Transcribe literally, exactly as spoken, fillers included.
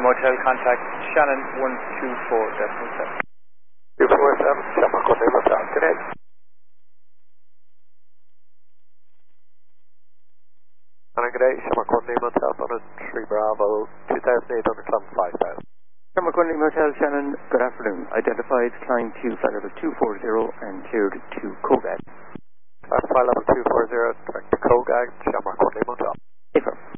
Motel, contact Shannon one two four decimal seven. two four seven, Shamrock One Motel, good day. Shannon, good day, Shamrock One Motel, on a three Bravo, two thousand eight hundred climb five thousand. Shamrock One Motel, Shannon, good afternoon. Identified, climb to flight level two four zero and cleared to Kogag. Flight level two four zero, direct to Kogag, Shamrock One Motel. Affirm.